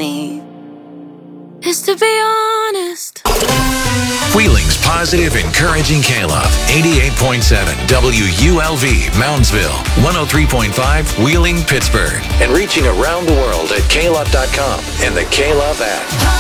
me is to be honest. Wheeling's positive, encouraging K-Love. 88.7 WULV, Moundsville. 103.5 Wheeling, Pittsburgh. And reaching around the world at klove.com and the K-Love app.